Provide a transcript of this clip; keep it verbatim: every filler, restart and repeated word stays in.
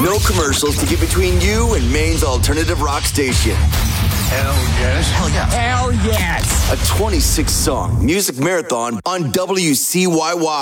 No commercials to get between you and Maine's alternative rock station. Hell yes. Hell yes. Hell yes. A twenty-six song music marathon on W C Y Y.